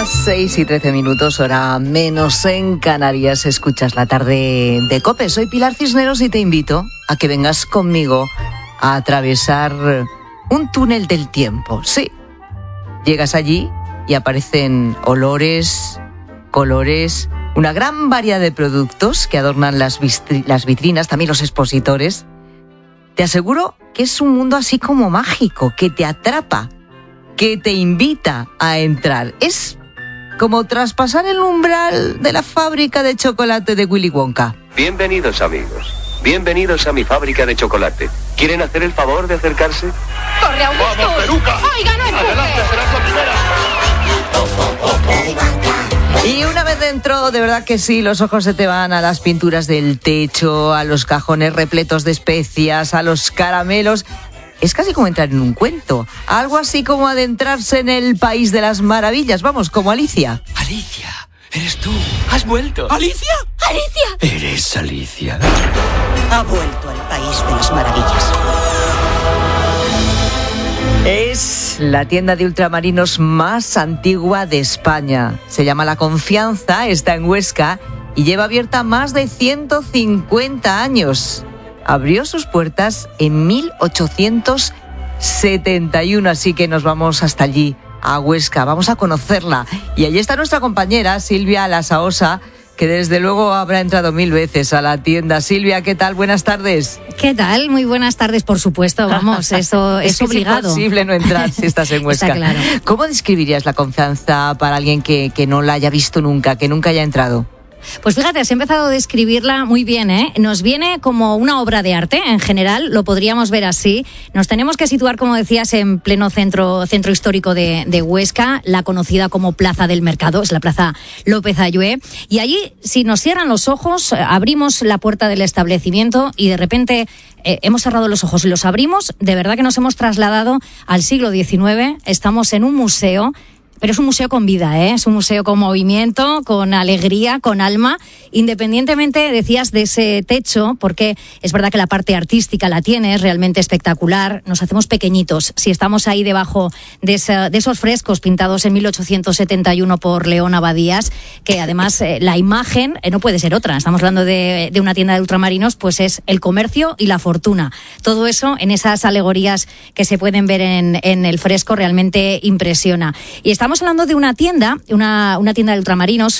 6:13, hora menos en Canarias. Escuchas la tarde de COPE. Soy Pilar Cisneros y te invito a que vengas conmigo a atravesar un túnel del tiempo. Sí, llegas allí y aparecen olores, colores, una gran variedad de productos que adornan las vitrinas, también los expositores. Te aseguro que es un mundo así como mágico, que te atrapa, que te invita a entrar. Es como traspasar el umbral de la fábrica de chocolate de Willy Wonka. Bienvenidos, amigos. Bienvenidos a mi fábrica de chocolate. ¿Quieren hacer el favor de acercarse? ¡Corre, Augusto! ¡Vamos, Peruca! ¡Oiga, no empuje! ¡Adelante, serás la primera! Y una vez dentro, de verdad que sí, los ojos se te van a las pinturas del techo, a los cajones repletos de especias, a los caramelos. Es casi como entrar en un cuento, algo así como adentrarse en el país de las maravillas, vamos, como Alicia. Alicia, eres tú, has vuelto. ¿Alicia? ¡Alicia! Eres Alicia. Ha vuelto al país de las maravillas. Es la tienda de ultramarinos más antigua de España. Se llama La Confianza, está en Huesca y lleva abierta más de 150 años. Abrió sus puertas en 1871, así que nos vamos hasta allí, a Huesca. Vamos a conocerla. Y allí está nuestra compañera Silvia Lasaosa, que desde luego habrá entrado 1000 veces a la tienda. Silvia, ¿qué tal? Buenas tardes. ¿Qué tal? Muy buenas tardes, por supuesto. Vamos, eso es obligado. Es imposible no entrar si estás en Huesca. Está claro. ¿Cómo describirías La Confianza para alguien que no la haya visto nunca, que nunca haya entrado? Pues fíjate, has empezado a describirla muy bien, ¿eh? Nos viene como una obra de arte, en general, lo podríamos ver así. Nos tenemos que situar, como decías, en pleno centro histórico de Huesca, la conocida como Plaza del Mercado, es la Plaza López Ayué. Y allí, si nos cierran los ojos, abrimos la puerta del establecimiento y de repente hemos cerrado los ojos y los abrimos, de verdad que nos hemos trasladado al siglo XIX, estamos en un museo. Pero es un museo con vida, ¿eh? Es un museo con movimiento, con alegría, con alma. Independientemente, decías, de ese techo, porque es verdad que la parte artística la tiene, es realmente espectacular. Nos hacemos pequeñitos si estamos ahí debajo de esos frescos pintados en 1871 por León Abadías, que además la imagen no puede ser otra. Estamos hablando de una tienda de ultramarinos, pues es el comercio y la fortuna. Todo eso en esas alegorías que se pueden ver en el fresco realmente impresiona. Y estamos hablando de una tienda de ultramarinos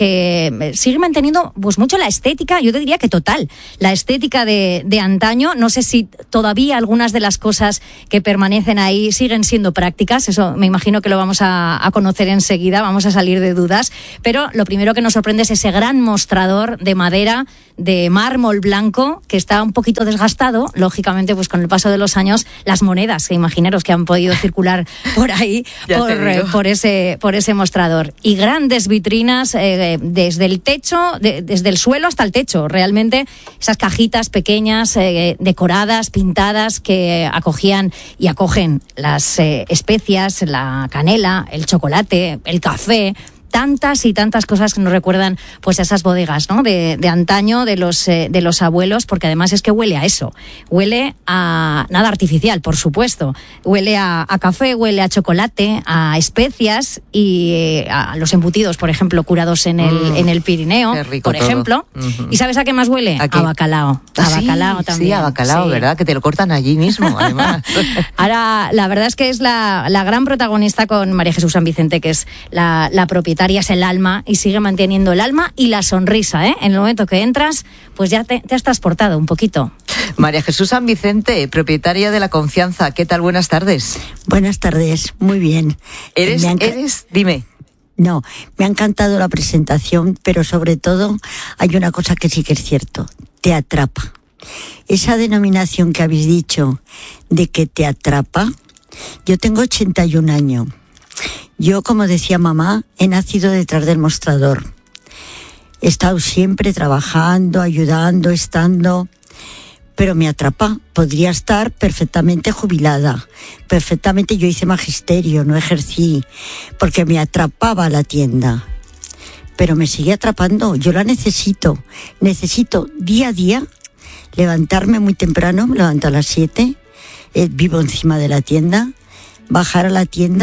que sigue manteniendo pues mucho la estética, yo te diría que total, la estética de antaño. No sé si todavía algunas de las cosas que permanecen ahí siguen siendo prácticas, eso me imagino que lo vamos a conocer enseguida, vamos a salir de dudas, pero lo primero que nos sorprende es ese gran mostrador de madera, de mármol blanco, que está un poquito desgastado, lógicamente pues con el paso de los años, las monedas, que imaginaros que han podido circular por ahí, por ese mostrador. Y grandes vitrinas desde el techo, desde el suelo hasta el techo. Realmente esas cajitas pequeñas, decoradas, pintadas, que acogían y acogen las especias, la canela, el chocolate, el café. Tantas y tantas cosas que nos recuerdan pues a esas bodegas, ¿no? de antaño, de los abuelos, porque además es que huele a eso, huele a nada artificial, por supuesto, huele a café, huele a chocolate, a especias y a los embutidos, por ejemplo, curados en el Pirineo, por ejemplo. Uh-huh. ¿Y sabes a qué más huele? ¿A bacalao. A bacalao también. Sí, a bacalao, sí. ¿Verdad? Que te lo cortan allí mismo, además. Ahora, la verdad es que es la gran protagonista con María Jesús San Vicente, que es la propietaria. Es el alma y sigue manteniendo el alma y la sonrisa, ¿eh? En el momento que entras, pues ya te has transportado un poquito. María Jesús San Vicente, propietaria de La Confianza. ¿Qué tal? Buenas tardes. Buenas tardes, muy bien. Dime. No, me ha encantado la presentación, pero sobre todo hay una cosa que sí que es cierto, te atrapa. Esa denominación que habéis dicho de que te atrapa, yo tengo 81 años. Yo, como decía mamá, he nacido detrás del mostrador. He estado siempre trabajando, ayudando, estando, pero me atrapa. Podría estar perfectamente jubilada, perfectamente. Yo hice magisterio, no ejercí, porque me atrapaba la tienda. Pero me sigue atrapando, yo la necesito día a día levantarme muy temprano, me levanto a las 7, vivo encima de la tienda, bajar a la tienda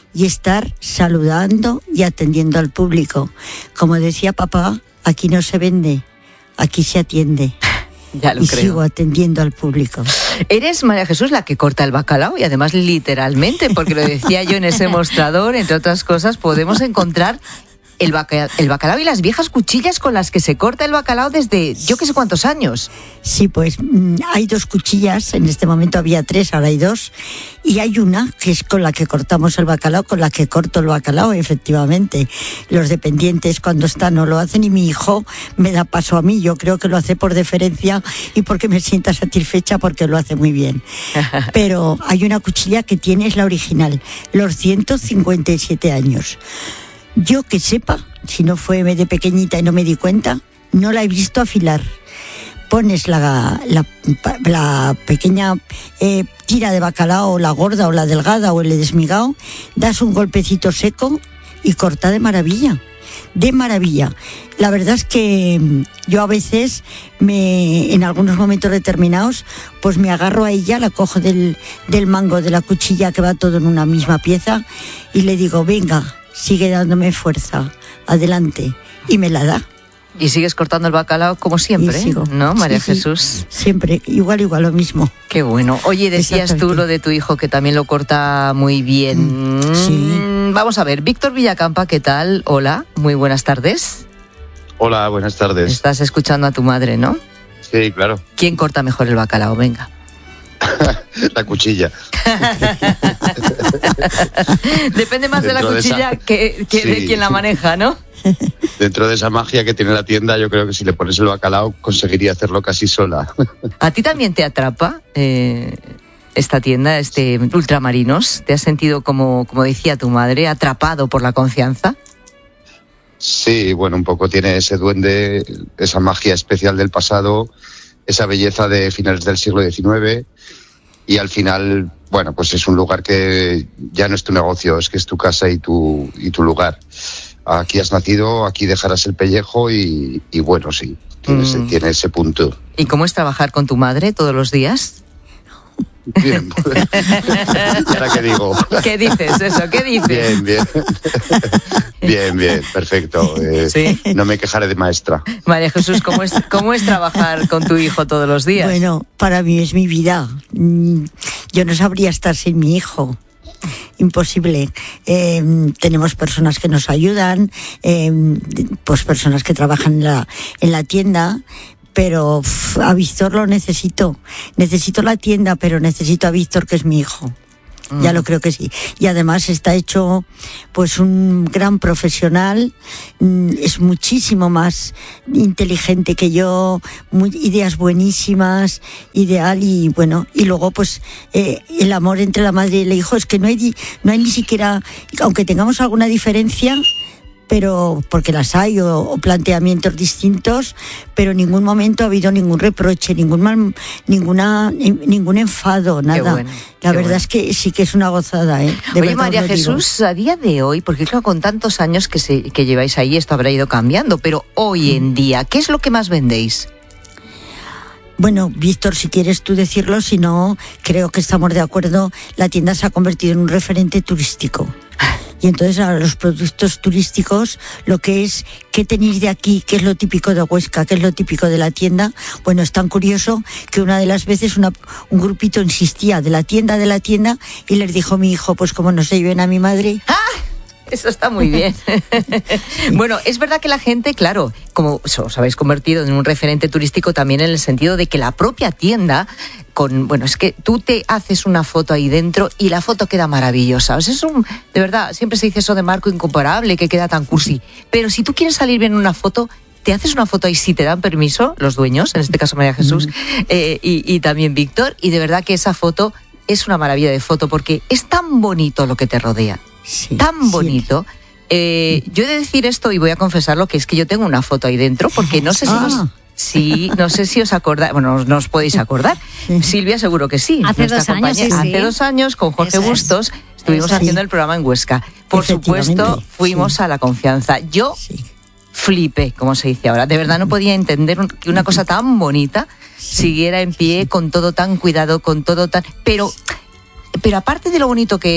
y estar saludando y atendiendo al público. Como decía papá, aquí no se vende, aquí se atiende. Ya lo y creo. sigo atendiendo al público. Eres, María Jesús, la que corta el bacalao y además literalmente, porque lo decía yo en ese mostrador, entre otras cosas, podemos encontrar el bacalao y las viejas cuchillas con las que se corta el bacalao desde yo qué sé cuántos años. Sí, pues hay 2 cuchillas, en este momento había 3, ahora hay 2, y hay una que es con la que cortamos el bacalao, con la que corto el bacalao, efectivamente. Los dependientes cuando están no lo hacen y mi hijo me da paso a mí, yo creo que lo hace por deferencia y porque me sienta satisfecha porque lo hace muy bien. Pero hay una cuchilla que tiene, es la original, los 157 años. Yo que sepa, si no fue de pequeñita y no me di cuenta, no la he visto afilar. Pones la pequeña tira de bacalao, la gorda o la delgada o el desmigado, das un golpecito seco y corta de maravilla. De maravilla. La verdad es que yo a veces, en algunos momentos determinados, pues me agarro a ella, la cojo del mango de la cuchilla que va todo en una misma pieza y le digo, venga, sigue dándome fuerza, adelante, y me la da. Y sigues cortando el bacalao como siempre, sigo. ¿no, María Sí, Jesús? Siempre, igual lo mismo. Qué bueno. Oye, decías tú lo de tu hijo que también lo corta muy bien. Sí. Vamos a ver, Víctor Villacampa, ¿qué tal? Hola, muy buenas tardes. Hola, buenas tardes. Estás escuchando a tu madre, ¿no? Sí, claro. ¿Quién corta mejor el bacalao? Venga. La cuchilla. Depende más de la Dentro de cuchilla esa- que Sí. de quien la maneja, ¿no? Dentro de esa magia que tiene la tienda, yo creo que si le pones el bacalao conseguiría hacerlo casi sola. ¿A ti también te atrapa esta tienda, Ultramarinos? ¿Te has sentido, como decía tu madre, atrapado por la confianza? Sí, bueno, un poco tiene ese duende, esa magia especial del pasado, esa belleza de finales del siglo XIX y al final, bueno, pues es un lugar que ya no es tu negocio, es que es tu casa y tu lugar. Aquí has nacido, aquí dejarás el pellejo y bueno, sí, tiene ese punto. ¿Y cómo es trabajar con tu madre todos los días? Bien. ¿Y ahora qué digo? ¿Qué dices eso? ¿Qué dices? Bien, perfecto. Sí. No me quejaré de maestra. María Jesús, ¿cómo es trabajar con tu hijo todos los días? Bueno, para mí es mi vida. Yo no sabría estar sin mi hijo. Imposible. Tenemos personas que nos ayudan, pues personas que trabajan en la tienda, pero a Víctor lo necesito. Necesito la tienda, pero necesito a Víctor, que es mi hijo. Ya lo creo que sí. Y además está hecho pues un gran profesional, es muchísimo más inteligente que yo, ideas buenísimas, ideal y bueno, y luego pues el amor entre la madre y el hijo es que no hay ni siquiera, aunque tengamos alguna diferencia, pero porque las hay o planteamientos distintos, pero en ningún momento ha habido ningún reproche, ningún enfado, nada. Qué bueno, la qué verdad bueno. es que sí que es una gozada, ¿eh? De Oye, verdad María os lo digo. Jesús, a día de hoy, porque claro, con tantos años que lleváis ahí, esto habrá ido cambiando, pero hoy en día, ¿qué es lo que más vendéis? Bueno, Víctor, si quieres tú decirlo, si no, creo que estamos de acuerdo, la tienda se ha convertido en un referente turístico. Y entonces ahora los productos turísticos, lo que es, ¿qué tenéis de aquí? ¿Qué es lo típico de Huesca? ¿Qué es lo típico de la tienda? Bueno, es tan curioso que una de las veces un grupito insistía de la tienda y les dijo mi hijo, pues como no se lleven a mi madre. Eso está muy bien. Bueno, es verdad que la gente, claro, como os habéis convertido en un referente turístico también en el sentido de que la propia tienda, bueno, es que tú te haces una foto ahí dentro y la foto queda maravillosa. O sea, de verdad, siempre se dice eso de marco incomparable, que queda tan cursi. Pero si tú quieres salir bien en una foto, te haces una foto ahí si te dan permiso, los dueños, en este caso María Jesús, y también Víctor, y de verdad que esa foto es una maravilla de foto porque es tan bonito lo que te rodea. Sí, Tan bonito. Yo he de decir esto y voy a confesarlo, que es que yo tengo una foto ahí dentro, porque no sé no sé si os acordáis, bueno, no os podéis acordar. Silvia seguro que sí. Hace nuestra 2 años, compañera. sí, sí. Hace 2 años con Jorge Eso es. Bustos estuvimos Eso es. haciendo el programa en Huesca. Por supuesto, Efectivamente, fuimos sí. a La Confianza. Yo flipé, como se dice ahora. De verdad no podía entender que una cosa tan bonita siguiera en pie, con todo tan cuidado, con todo tan... Pero aparte de lo bonito que es,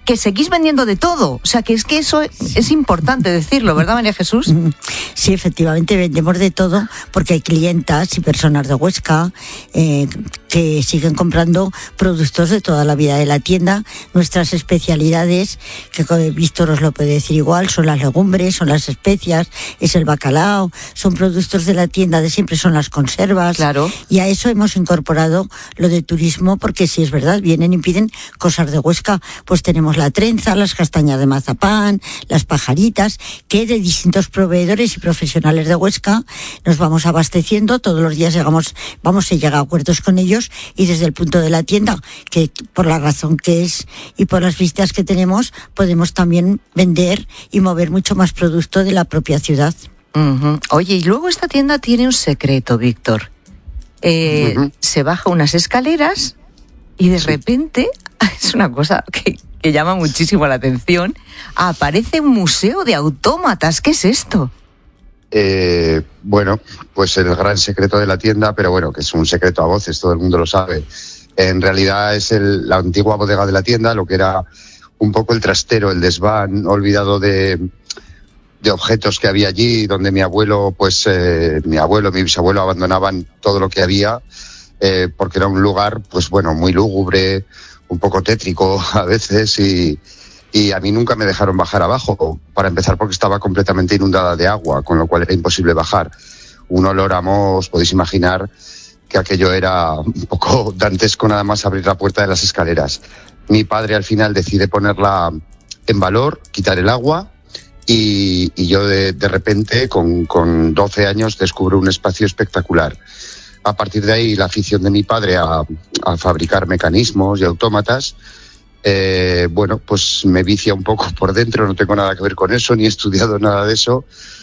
que seguís vendiendo de todo. O sea, que es que eso es importante decirlo, ¿verdad, María Jesús? Sí, efectivamente vendemos de todo porque hay clientas y personas de Huesca que siguen comprando productos de toda la vida de la tienda. Nuestras especialidades, que Víctor os lo puede decir igual, son las legumbres, son las especias, es el bacalao, son productos de la tienda de siempre, son las conservas. Claro. Y a eso hemos incorporado lo de turismo, porque sí es verdad, vienen y piden cosas de Huesca. Pues tenemos la trenza, las castañas de mazapán, las pajaritas, que de distintos proveedores y profesionales de Huesca nos vamos abasteciendo. Todos los días vamos a llegar a acuerdos con ellos, y desde el punto de la tienda, que por la razón que es y por las vistas que tenemos, podemos también vender y mover mucho más producto de la propia ciudad. Uh-huh. Oye, y luego esta tienda tiene un secreto, Víctor. Se baja unas escaleras y de repente, es una cosa que llama muchísimo la atención, aparece un museo de autómatas. ¿Qué es esto? Bueno, pues el gran secreto de la tienda, pero bueno, que es un secreto a voces, todo el mundo lo sabe. En realidad es la antigua bodega de la tienda, lo que era un poco el trastero, el desván olvidado de objetos que había allí, donde mi abuelo, mi bisabuelo abandonaban todo lo que había, porque era un lugar, pues bueno, muy lúgubre, un poco tétrico a veces, y a mí nunca me dejaron bajar abajo, para empezar porque estaba completamente inundada de agua, con lo cual era imposible bajar. Un olor a moho, os podéis imaginar que aquello era un poco dantesco nada más abrir la puerta de las escaleras. Mi padre al final decide ponerla en valor, quitar el agua, y yo de repente, con 12 años, descubro un espacio espectacular. A partir de ahí, la afición de mi padre a fabricar mecanismos y autómatas, bueno, pues me vicia un poco por dentro, no tengo nada que ver con eso, ni he estudiado nada de eso,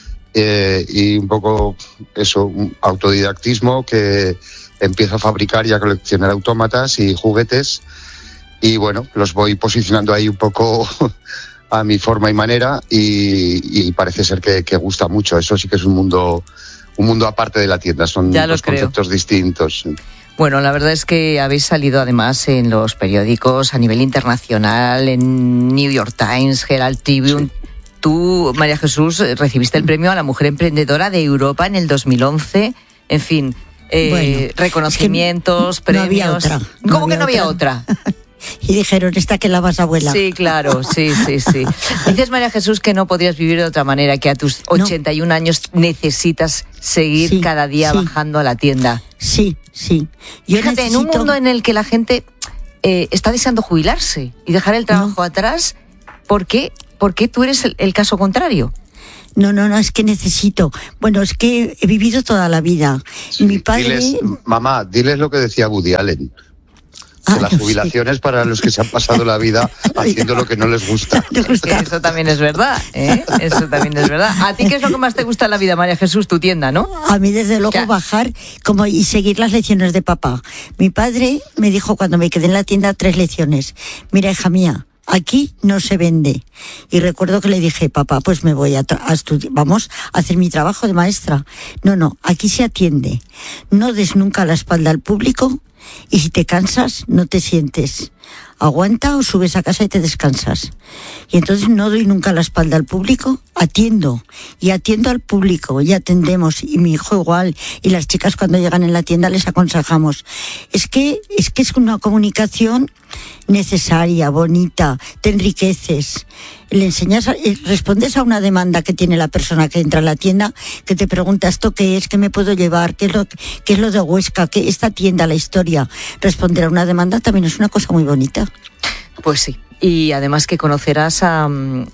y un poco eso, un autodidactismo, que empiezo a fabricar y a coleccionar autómatas y juguetes, y bueno, los voy posicionando ahí un poco a mi forma y manera, y parece ser que gusta mucho. Eso sí que es un mundo aparte de la tienda, son dos conceptos distintos. Bueno, la verdad es que habéis salido además en los periódicos a nivel internacional, en New York Times, Herald Tribune. Sí. Tú, María Jesús, recibiste el premio a la Mujer Emprendedora de Europa en el 2011. En fin, bueno, reconocimientos, premios. No había otra. ¿Cómo que no había otra? Y dijeron, esta que la vas abuela. Sí, claro, sí. Dices, María Jesús, que no podrías vivir de otra manera, que a tus 81 años necesitas seguir cada día bajando a la tienda. Sí. Fíjate, en un mundo en el que la gente está deseando jubilarse y dejar el trabajo atrás, ¿por qué tú eres el caso contrario? No, es que necesito. Bueno, es que he vivido toda la vida. Sí, mi padre... Mamá, diles lo que decía Woody Allen. Que la jubilación es para los que se han pasado la vida haciendo lo que no les gusta. Eso también es verdad, ¿eh? Eso también es verdad. ¿A ti qué es lo que más te gusta en la vida, María Jesús? Tu tienda, ¿no? A mí, desde luego, bajar y seguir las lecciones de papá. Mi padre me dijo cuando me quedé en la tienda 3 lecciones. Mira, hija mía, aquí no se vende. Y recuerdo que le dije, papá, pues me voy a estudiar, vamos a hacer mi trabajo de maestra. No, aquí se atiende. No des nunca la espalda al público. Y si te cansas, no te sientes. Aguanta o subes a casa y te descansas. Y entonces no doy nunca la espalda al público, atiendo al público y atendemos, y mi hijo igual, y las chicas cuando llegan en la tienda les aconsejamos. Es que es una comunicación necesaria, bonita, te enriqueces, le enseñas, respondes a una demanda que tiene la persona que entra a la tienda, que te pregunta esto qué es, qué me puedo llevar, qué es lo de Huesca, qué esta tienda, la historia. Responder a una demanda también es una cosa muy bonita. Pues sí. Y además que conocerás a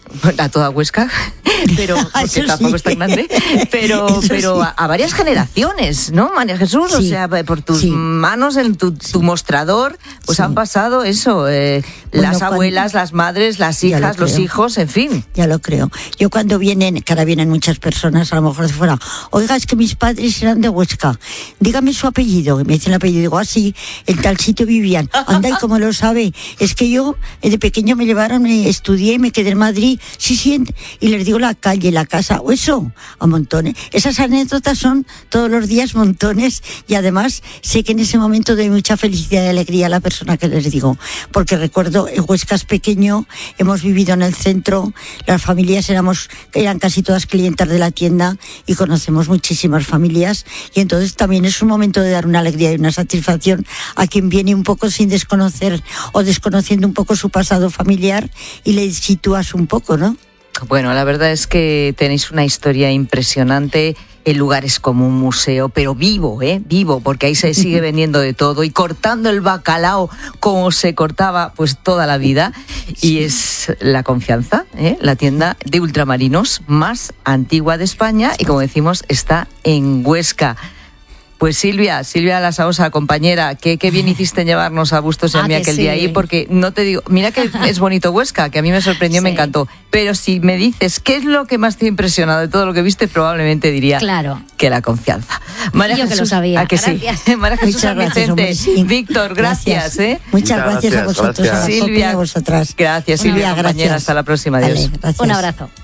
toda Huesca, pero porque tampoco es tan grande, pero a varias generaciones, ¿no, María Jesús? Sí. O sea, por tus manos, en tu mostrador, pues han pasado eso, las abuelas, las madres, las hijas, los hijos, en fin. Ya lo creo. Yo cuando vienen, que ahora vienen muchas personas, a lo mejor de fuera, oiga, es que mis padres eran de Huesca, dígame su apellido. Y me dicen el apellido, digo, sí, en tal sitio vivían. Anda, ¿y cómo lo sabe? Es que yo, de pequeña, pequeño me llevaron, estudié, me quedé en Madrid, sí, y les digo la calle, la casa, o eso, a montones. Esas anécdotas son todos los días montones, y además sé que en ese momento doy mucha felicidad y alegría a la persona que les digo, porque recuerdo, Huesca es pequeño, hemos vivido en el centro, las familias eran casi todas clientas de la tienda y conocemos muchísimas familias, y entonces también es un momento de dar una alegría y una satisfacción a quien viene un poco sin desconocer o desconociendo un poco su pasado familiar, y le sitúas un poco, ¿no? Bueno, la verdad es que tenéis una historia impresionante. El lugar es como un museo, pero vivo, vivo, porque ahí se sigue vendiendo de todo y cortando el bacalao como se cortaba pues toda la vida. Y es La Confianza, la tienda de ultramarinos más antigua de España, y como decimos, está en Huesca. Pues Silvia La Saosa, compañera, qué bien hiciste en llevarnos a Bustos y a mí aquel día ahí, porque no te digo, mira que es bonito Huesca, que a mí me sorprendió, me encantó, pero si me dices qué es lo que más te ha impresionado de todo lo que viste, probablemente diría que La Confianza. María Jesús, que lo sabía. ¿A que gracias. Sí? María Jesús San Vicente, Víctor, gracias. Muchas gracias a vosotros, gracias. a Silvia, a vosotras. Gracias, Silvia, compañera, hasta la próxima, adiós. Vale, un abrazo.